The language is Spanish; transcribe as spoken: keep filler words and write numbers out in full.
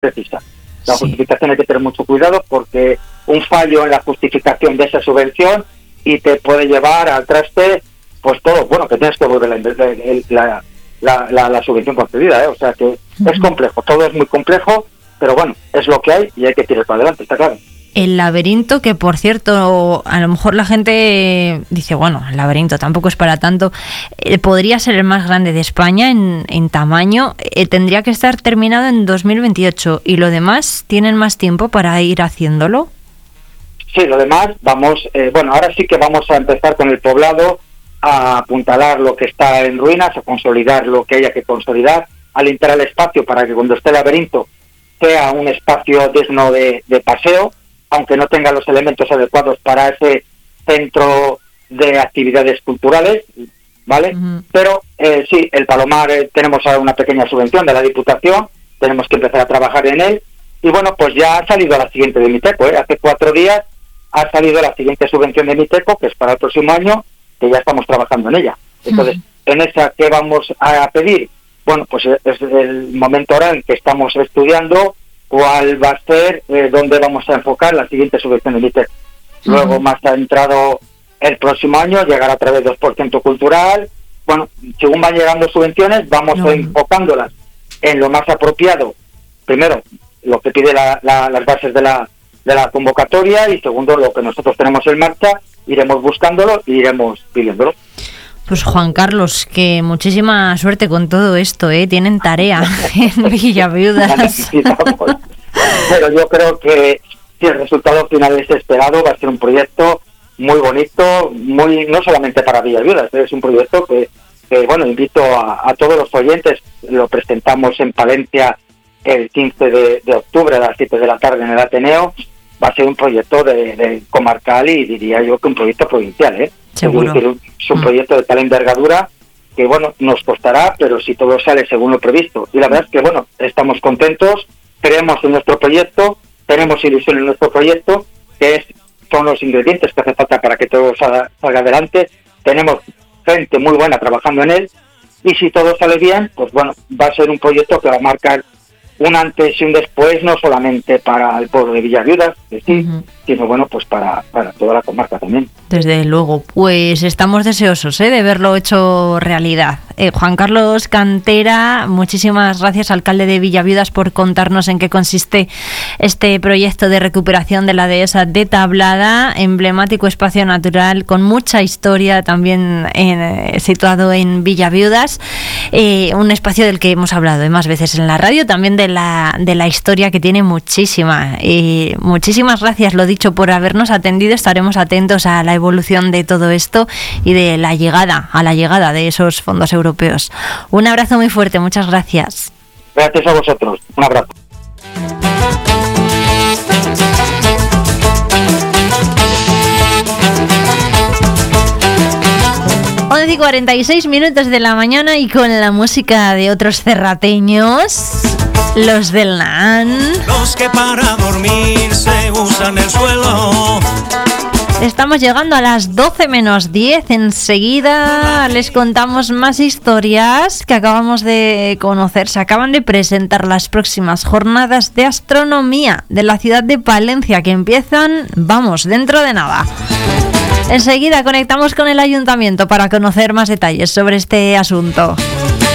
precisa. La Sí. justificación hay que tener mucho cuidado porque un fallo en la justificación de esa subvención y te puede llevar al traste, pues todo, bueno, que tienes que volver la, la, la, la subvención concedida, ¿eh? O sea que uh-huh. es complejo, todo es muy complejo, pero bueno, es lo que hay y hay que tirar para adelante, está claro. El laberinto, que por cierto, a lo mejor la gente dice, bueno, el laberinto tampoco es para tanto, eh, podría ser el más grande de España en, en tamaño, eh, tendría que estar terminado en dos mil veintiocho y lo demás, ¿tienen más tiempo para ir haciéndolo? Sí, lo demás, vamos, eh, bueno, ahora sí que vamos a empezar con el poblado, a apuntalar lo que está en ruinas, a consolidar lo que haya que consolidar, a limpiar el espacio para que cuando esté el laberinto sea un espacio digno de, de paseo, aunque no tenga los elementos adecuados para ese centro de actividades culturales, ¿vale? Uh-huh. Pero eh, sí, el Palomar eh, tenemos ahora una pequeña subvención de la Diputación, tenemos que empezar a trabajar en él, y bueno, pues ya ha salido la siguiente de Miteco, ¿eh? Hace cuatro días ha salido la siguiente subvención de Miteco, que es para el próximo año, que ya estamos trabajando en ella. Entonces, uh-huh. en esa, ¿qué vamos a pedir? Bueno, pues es el momento ahora en que estamos estudiando cuál va a ser, eh, dónde vamos a enfocar la siguiente subvención de Miteco. Uh-huh. Luego, más ha entrado el próximo año, llegará a través del dos por ciento cultural. Bueno, según van llegando subvenciones, vamos uh-huh. enfocándolas en lo más apropiado. Primero, lo que pide la, la, las bases de la, de la convocatoria, y segundo, lo que nosotros tenemos en marcha, iremos buscándolo y iremos pidiéndolo. Pues Juan Carlos, que muchísima suerte con todo esto, ¿eh? Tienen tarea en Villaviudas. Pero yo creo que si el resultado final es esperado, va a ser un proyecto muy bonito, muy no solamente para Villaviudas, es un proyecto que, que bueno, invito a, a todos los oyentes, lo presentamos en Palencia el quince de, de octubre a las siete de la tarde en el Ateneo. Va a ser un proyecto de, de comarcal y diría yo que un proyecto provincial, ¿eh? Seguro. Es, es un mm. proyecto de tal envergadura que, bueno, nos costará, pero si todo sale según lo previsto. Y la verdad es que, bueno, estamos contentos, creemos en nuestro proyecto, tenemos ilusión en nuestro proyecto, que es, son los ingredientes que hace falta para que todo salga, salga adelante. Tenemos gente muy buena trabajando en él y si todo sale bien, pues bueno, va a ser un proyecto que va a marcar un antes y un después, no solamente para el pueblo de Villaviudas, que sí, uh-huh. sino bueno, pues para, para toda la comarca también. Desde luego, pues estamos deseosos ¿eh? de verlo hecho realidad. Eh, Juan Carlos Cantera, muchísimas gracias, alcalde de Villaviudas, por contarnos en qué consiste este proyecto de recuperación de la dehesa de Tablada, emblemático espacio natural con mucha historia también en, situado en Villaviudas, eh, un espacio del que hemos hablado más veces en la radio, también de la, de la historia que tiene muchísima. Y muchísimas gracias, lo dicho, por habernos atendido. Estaremos atentos a la evolución de todo esto y de la llegada, a la llegada de esos fondos europeos. Un abrazo muy fuerte, muchas gracias. Gracias a vosotros, un abrazo. once y cuarenta y seis minutos de la mañana y con la música de otros cerrateños, los del Nahan. Los que para dormir se usan el suelo. Estamos llegando a las doce menos diez. Enseguida les contamos más historias que acabamos de conocer. Se acaban de presentar las próximas jornadas de astronomía de la ciudad de Palencia, que empiezan, vamos, dentro de nada. Enseguida conectamos con el ayuntamiento para conocer más detalles sobre este asunto.